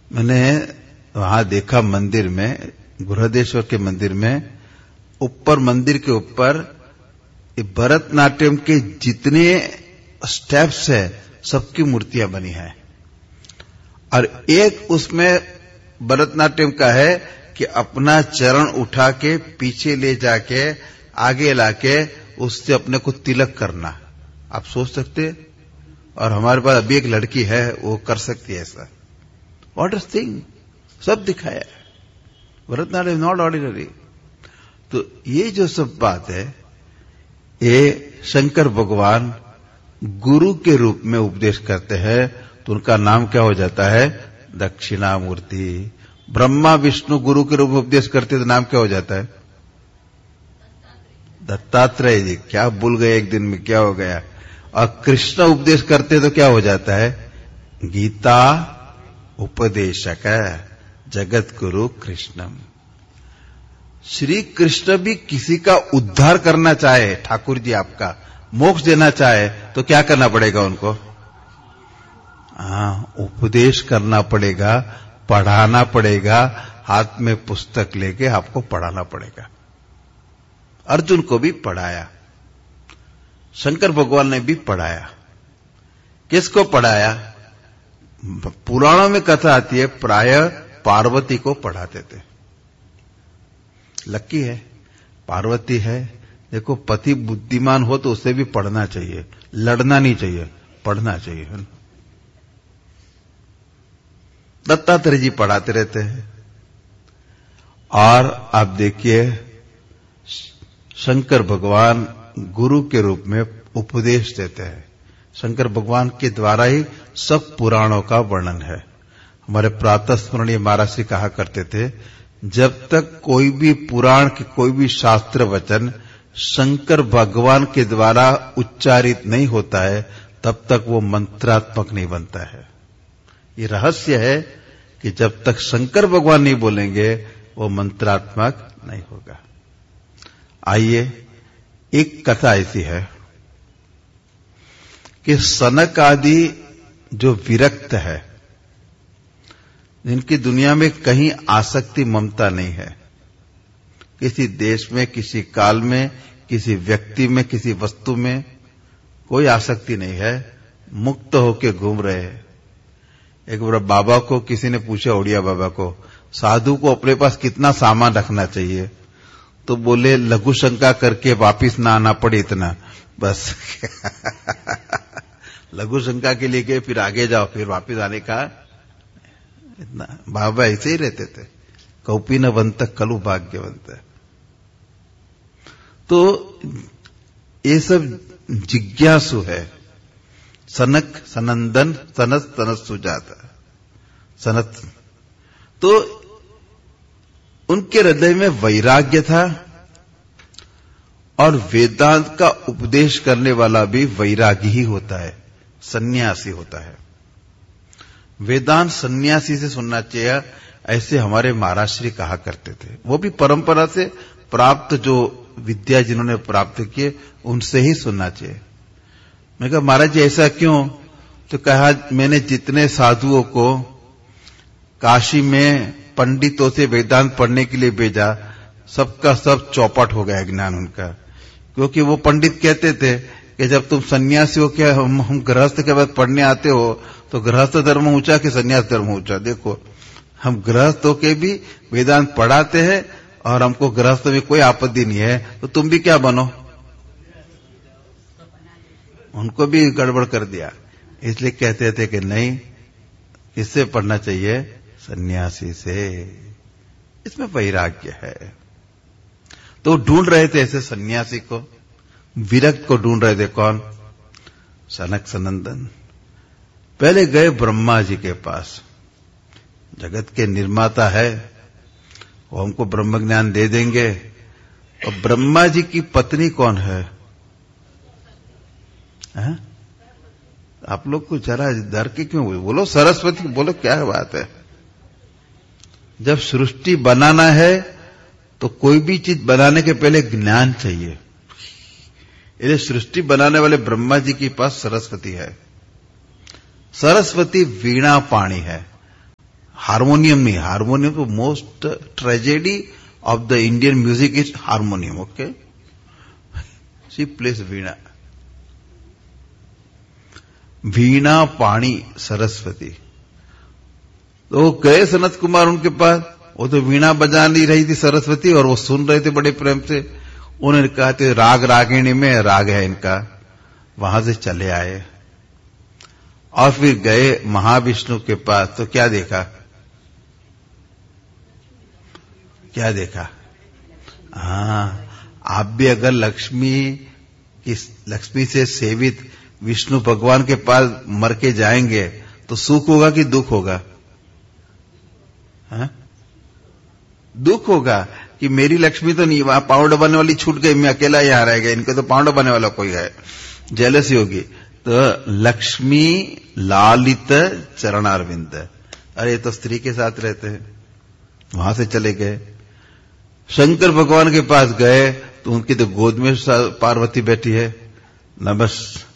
मैंने वहां देखा मंदिर में, बृहदेश्वर के मंदिर में, ऊपर मंदिर के ऊपर भरतनाट्यम के जितने स्टेप्स है सबकी मूर्तियां बनी है। और एक उसमें भरतनाट्यम का है कि अपना चरण उठा के पीछे ले जाके आगे लाके उससे अपने को तिलक करना। आप सोच सकते हैं? और हमारे पास अभी एक लड़की है वो कर सकती है ऐसा। व्हाट इज थिंग, सब दिखाया। Bharatanatyam not ordinary. तो ये जो सब बात है, ये शंकर भगवान गुरु के रूप में उपदेश करते हैं, तो उनका नाम क्या हो जाता है? दक्षिणामूर्ति। ब्रह्मा विष्णु गुरु के रूप में उपदेश करते तो नाम क्या हो जाता है? दत्तात्रेय जी। क्या भूल गए एक दिन में, क्या हो गया? और कृष्ण उपदेश करते तो क्या हो जाता है? गीता उपदेशक जगत गुरु कृष्णम। श्री कृष्ण भी किसी का उद्धार करना चाहे, ठाकुर जी आपका मोक्ष देना चाहे, तो क्या करना पड़ेगा उनको? उपदेश करना पड़ेगा, पढ़ाना पड़ेगा, हाथ में पुस्तक लेके आपको पढ़ाना पड़ेगा। अर्जुन को भी पढ़ाया, शंकर भगवान ने भी पढ़ाया। किसको पढ़ाया? पुराणों में कथा आती है, प्राय पार्वती को पढ़ाते थे। लक्की है, पार्वती है। देखो, पति बुद्धिमान हो तो उसे भी पढ़ना चाहिए, लड़ना नहीं चाहिए, पढ़ना चाहिए। दत्तात्रेय जी पढ़ाते रहते हैं। और आप देखिए, शंकर भगवान गुरु के रूप में उपदेश देते हैं। शंकर भगवान के द्वारा ही सब पुराणों का वर्णन है। हमारे प्रातः स्मरणीय महाराज श्री कहा करते थे, जब तक कोई भी पुराण के कोई भी शास्त्र वचन शंकर भगवान के द्वारा उच्चारित नहीं होता है, तब तक वो मंत्रात्मक नहीं बनता है। ये रहस्य है कि जब तक शंकर भगवान नहीं बोलेंगे वो मंत्रात्मक नहीं होगा। आइए, एक कथा ऐसी है कि सनक आदि जो विरक्त है, जिनकी दुनिया में कहीं आसक्ति ममता नहीं है, किसी देश में, किसी काल में, किसी व्यक्ति में, किसी वस्तु में कोई आसक्ति नहीं है, मुक्त होके घूम रहे हैं। एक बार बाबा को किसी ने पूछा, ओडिया बाबा को, साधु को अपने पास कितना सामान रखना चाहिए? तो बोले, लघु शंका करके वापिस ना आना पड़े इतना, बस। लघु शंका के लिए गए, फिर आगे जाओ, फिर वापिस आने का इतना। बाबा ऐसे ही रहते थे, कौपीनवंत कलु भाग्यवंत। तो ये सब जिज्ञासु है। सनक सनंदन सनत सनत सुजाता सनत। तो उनके हृदय में वैराग्य था, और वेदांत का उपदेश करने वाला भी वैरागी ही होता है, सन्यासी होता है। वेदांत सन्यासी से सुनना चाहिए, ऐसे हमारे महाराज श्री कहा करते थे। वो भी परंपरा से प्राप्त जो विद्या जिन्होंने प्राप्त किए उनसे ही सुनना चाहिए। मैं कहा, महाराज जी ऐसा क्यों? तो कहा, मैंने जितने साधुओं को काशी में पंडितों से वेदांत पढ़ने के लिए भेजा, सबका सब चौपट हो गया ज्ञान उनका। क्योंकि वो पंडित कहते थे कि जब तुम सन्यासी हो क्या हम गृहस्थ के बाद पढ़ने आते हो, तो गृहस्थ धर्म ऊंचा कि सन्यास धर्म ऊंचा? देखो, हम गृहस्थ होके भी वेदांत पढ़ाते हैं और हमको गृहस्थ में कोई आपत्ति नहीं है, तो तुम भी क्या बनो? उनको भी गड़बड़ कर दिया। इसलिए कहते थे कि नहीं, किससे पढ़ना चाहिए? सन्यासी से। इसमें वैराग्य है। तो ढूंढ रहे थे ऐसे सन्यासी को, विरक्त को ढूंढ रहे थे। कौन? सनक सनंदन। पहले गए ब्रह्मा जी के पास, जगत के निर्माता है, वो हमको ब्रह्म ज्ञान दे देंगे। और ब्रह्मा जी की पत्नी कौन है? आप लोग को जरा डर के क्यों बोलो? सरस्वती बोलो, क्या बात है? जब सृष्टि बनाना है तो कोई भी चीज बनाने के पहले ज्ञान चाहिए। इसलिए सृष्टि बनाने वाले ब्रह्मा जी के पास सरस्वती है। सरस्वती वीणा पाणी है। हारमोनियम नहीं, हारमोनियम तो most tragedy of the Indian music is harmonium. Okay, she place वीणा. वीणा पाणी सरस्वती. तो गए सनत कुमार उनके पास. वो तो वीणा बजा नहीं रही थी सरस्वती, और वो सुन रहे थे बड़े प्रेम से. उन्होंने कहा थे राग रागिणी में राग है इनका. वहां से चले आए और फिर गए महाविष्णु के पास. तो क्या देखा, क्या देखा? हाँ, आप भी अगर लक्ष्मी से सेवित विष्णु भगवान के पास मर के जाएंगे तो सुख होगा कि दुख होगा? हाँ? दुख होगा कि मेरी लक्ष्मी तो नहीं, वहां पाउंड बनने वाली छूट गई, मैं अकेला यहां रह गया, इनको तो पाउंड बनने वाला कोई है. जेलसी होगी. तो लक्ष्मी लालित चरणारविंद. अरे ये तो स्त्री के साथ रहते हैं. वहां से चले गए. शंकर भगवान के पास गए तो उनकी तो गोद में पार्वती बैठी है. नमस्कार